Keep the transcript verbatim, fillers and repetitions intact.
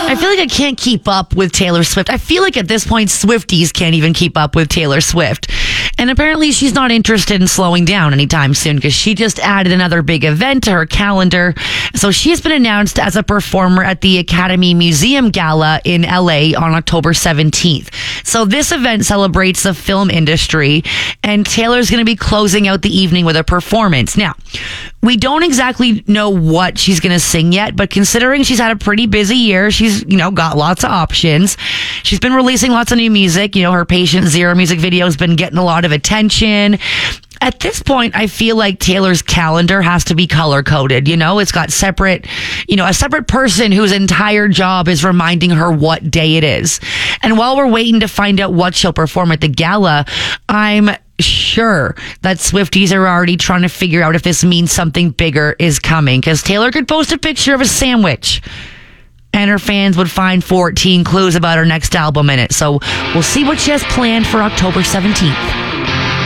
I feel like I can't keep up with Taylor Swift. I feel like at this point, Swifties can't even keep up with Taylor Swift. And apparently she's not interested in slowing down anytime soon because she just added another big event to her calendar. So she has been announced as a performer at the Academy Museum Gala in L A on October seventeenth. So this event celebrates the film industry, and Taylor's going to be closing out the evening with a performance. Now, we don't exactly know what she's going to sing yet, but considering she's had a pretty busy year, she's, you know, got lots of options. She's been releasing lots of new music. You know, her Patient Zero music video has been getting a lot of attention. At this point, I feel like Taylor's calendar has to be color coded. You know, it's got separate, you know, a separate person whose entire job is reminding her what day it is. And while we're waiting to find out what she'll perform at the gala, I'm sure that Swifties are already trying to figure out if this means something bigger is coming, because Taylor could post a picture of a sandwich and her fans would find fourteen clues about her next album in it. So we'll see what she has planned for October seventeenth.